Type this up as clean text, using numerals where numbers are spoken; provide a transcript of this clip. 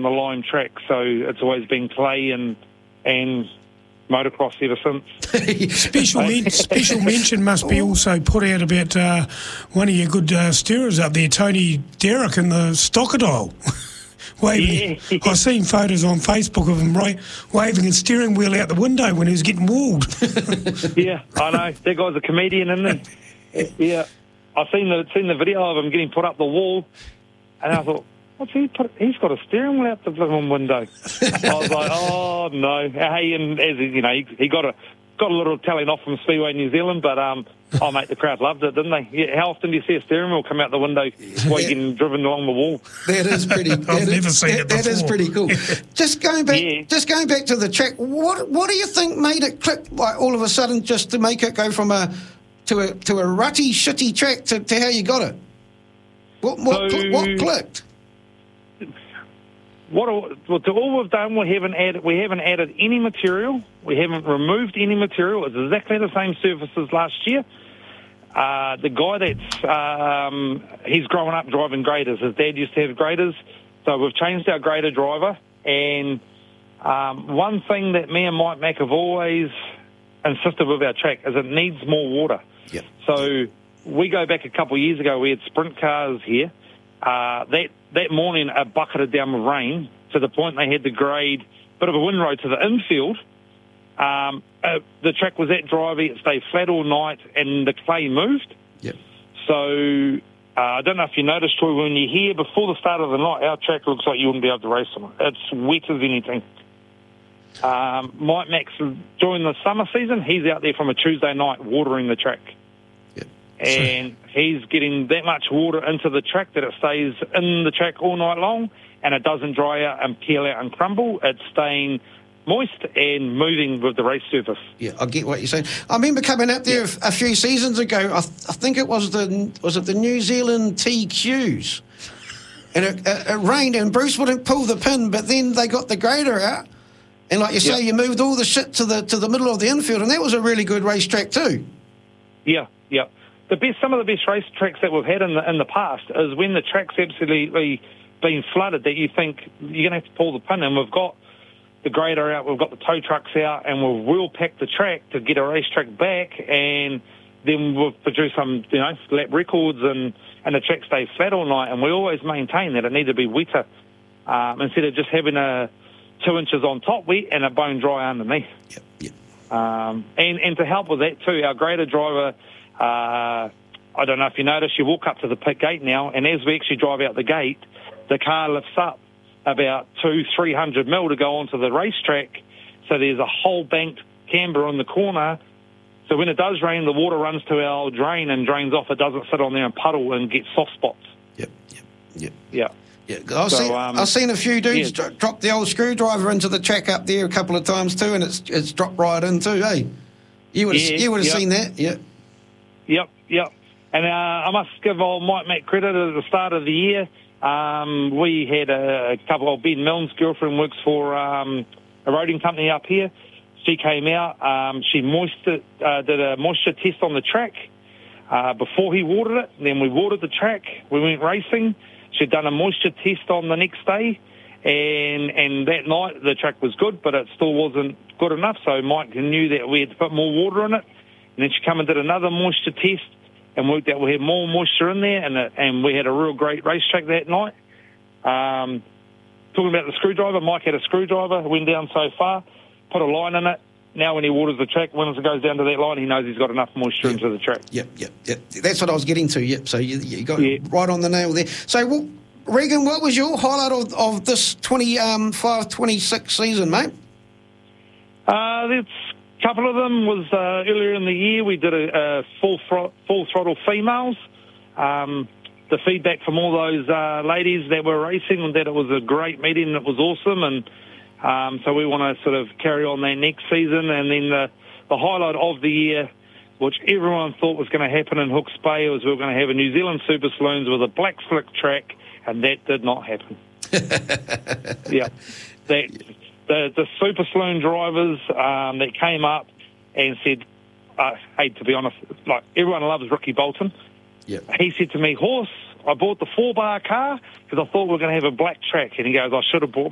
the lime track, so it's always been clay and motocross ever since. Special mention must be also put out about one of your good steerers up there, Tony Derrick, in the Stockadile. Waving. Yeah. I've seen photos on Facebook of him waving a steering wheel out the window when he was getting walled. Yeah, I know. That guy's a comedian, isn't he? Yeah. I've seen the video of him getting put up the wall, and I thought, what's he put? He's got a steering wheel out the blooming window. I was like, oh, no. Hey, and as he got a little telling off from Speedway New Zealand, but oh mate, the crowd loved it, didn't they? Yeah, how often do you see a steering wheel come out the window while you're getting driven along the wall? That is pretty. I've never seen it before. That is pretty cool. Just going back to the track. What do you think made it click? Like all of a sudden, just to make it go from a rutty, shitty track to how you got it? What clicked? To all we've done, we haven't added any material. We haven't removed any material. It's exactly the same surface as last year. The guy he's grown up driving graders. His dad used to have graders, so we've changed our grader driver. And one thing that me and Mike Mack have always insisted with our track is it needs more water. Yep. So we go back a couple of years ago. We had sprint cars here. That morning, it bucketed down with rain to the point they had to grade a bit of a windrow to the infield. The track was that drivey, it stayed flat all night, and the clay moved. Yep. So I don't know if you noticed, Troy, when you're here before the start of the night, our track looks like you wouldn't be able to race on it. It's wet as anything. Mike Max, during the summer season, he's out there from a Tuesday night watering the track. And he's getting that much water into the track that it stays in the track all night long, and it doesn't dry out and peel out and crumble. It's staying moist and moving with the race surface. Yeah, I get what you're saying. I remember coming up there a few seasons ago. I think it was the New Zealand TQs, and it rained, and Bruce wouldn't pull the pin, but then they got the grader out, and like you say, you moved all the shit to the middle of the infield, and that was a really good racetrack too. Yeah. Some of the best race tracks that we've had in the past is when the track's absolutely been flooded that you think you're going to have to pull the pin, and we've got the grader out, we've got the tow trucks out, and we've wheel packed the track to get a racetrack back, and then we've produced some lap records, and the track stays flat all night, and we always maintain that it needs to be wetter instead of just having 2 inches on top wet and a bone dry underneath. Yep. And to help with that too, our grader driver, I don't know if you noticed, you walk up to the pit gate now, and as we actually drive out the gate, the car lifts up about 200-300 mil to go onto the racetrack, so there's a whole banked camber on the corner, so when it does rain, the water runs to our old drain and drains off. It doesn't sit on there and puddle and get soft spots. Yep. Yeah. I've seen a few dudes drop the old screwdriver into the track up there a couple of times too, and it's dropped right in too, hey? You would have seen that, yeah. Yep. And I must give old Mike Mack credit at the start of the year. We had a couple of Ben Milne's girlfriend works for a roading company up here. She came out. She did a moisture test on the track before he watered it. Then we watered the track. We went racing. She'd done a moisture test on the next day, and that night the track was good, but it still wasn't good enough. So Mike knew that we had to put more water in it. And then she came and did another moisture test and worked out we had more moisture in there, and we had a real great racetrack that night. Talking about the screwdriver, Mike had a screwdriver, went down so far, put a line in it. Now when he waters the track, once it goes down to that line, he knows he's got enough moisture into the track. Yep. That's what I was getting to, yep. So you got right on the nail there. So, Regan, what was your highlight of this 25-26 season, mate? That's a couple of them was earlier in the year. We did a full throttle females. The feedback from all those ladies that were racing, that it was a great meeting, it was awesome, and so we want to sort of carry on that next season. And then the highlight of the year, which everyone thought was going to happen in Hawke's Bay, was we were going to have a New Zealand Super Saloons with a black slick track, and that did not happen. The Super Saloon drivers that came up and said, hey, to be honest, like everyone loves Ricky Bolton. Yep. He said to me, Horse, I bought the 4-bar car because I thought we were going to have a black track. And he goes, I should have bought